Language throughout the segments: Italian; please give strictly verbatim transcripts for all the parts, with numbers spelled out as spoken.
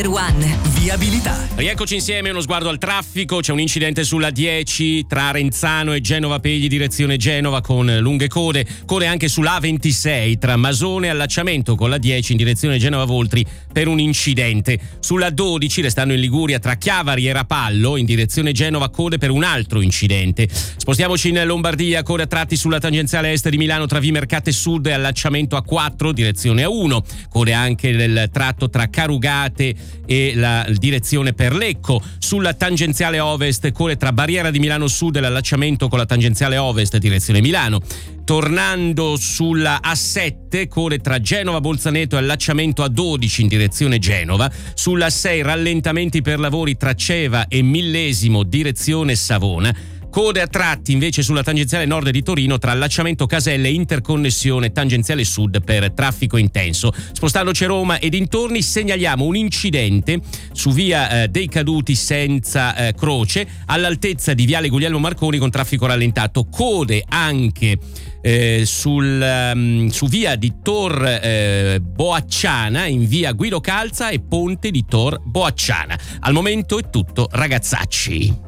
One. Viabilità. Rieccoci insieme, uno sguardo al traffico. C'è un incidente sulla dieci tra Renzano e Genova Pegli direzione Genova con lunghe code. Code anche sull'A ventisei tra Masone e allacciamento con la dieci in direzione Genova Voltri per un incidente. Sulla dodici restando in Liguria tra Chiavari e Rapallo in direzione Genova, code per un altro incidente. Spostiamoci in Lombardia, code a tratti sulla tangenziale est di Milano tra Vimercate Sud e allacciamento A quattro direzione A uno. Code anche nel tratto tra Carugate e la direzione per Lecco. Sulla tangenziale ovest, code tra Barriera di Milano Sud e l'allacciamento con la tangenziale ovest direzione Milano. Tornando sulla A sette, code tra Genova Bolzaneto e allacciamento A dodici in direzione Genova. Sulla sei, rallentamenti per lavori tra Ceva e Millesimo direzione Savona. Code a tratti invece sulla tangenziale nord di Torino tra allacciamento Caselle e interconnessione tangenziale sud per traffico intenso. Spostandoci a Roma e dintorni, segnaliamo un incidente su via eh, dei Caduti senza eh, croce all'altezza di viale Guglielmo Marconi con traffico rallentato. Code anche eh, sul, um, su via di Tor eh, Boacciana in via Guido Calza e ponte di Tor Boacciana. Al momento è tutto, ragazzacci.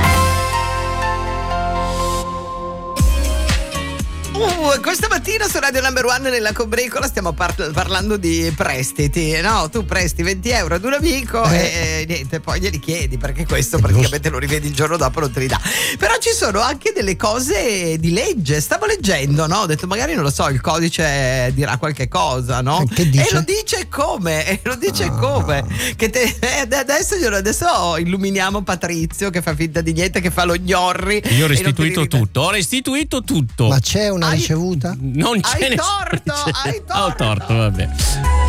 Uh, questa mattina su Radio Number One nella Combricola stiamo par- parlando di prestiti, no? Tu presti venti euro ad un amico eh. e niente, poi glieli chiedi perché questo è praticamente giusto. Lo rivedi il giorno dopo, non te li dà. Però ci sono anche delle cose di legge, stavo leggendo, no? Ho detto magari non lo so, il codice dirà qualche cosa, no? Che dice? E lo dice come? E lo dice ah. come? Che te, eh, adesso, adesso illuminiamo Patrizio che fa finta di niente, che fa lo gnorri. Io ho restituito tutto, ho restituito tutto. Ma c'è una hai, ricevuta? Non ce hai ne torto, c'è. hai torto. Ho torto, vabbè.